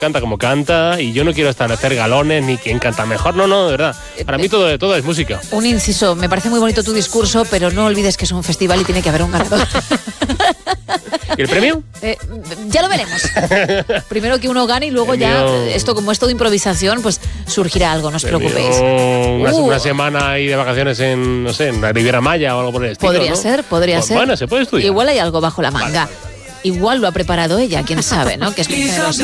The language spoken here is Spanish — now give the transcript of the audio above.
canta como canta y yo no quiero establecer galones ni quién canta mejor. No, de verdad. Para mí todo es música. Un inciso, me parece muy bonito tu discurso, pero no olvides que es un festival y tiene que haber un ganador. ¿Y el premio? Ya lo veremos. Primero que uno gane y luego ya, esto como es todo improvisación, pues surgirá algo, no os preocupéis. Una semana ahí de vacaciones en, no sé, en la Riviera Maya o algo por el estilo, Podría ¿no? ser. Bueno, se puede estudiar. Igual hay algo bajo la manga. Vale. Igual lo ha preparado ella, quién sabe, ¿no? Que es muy generosa.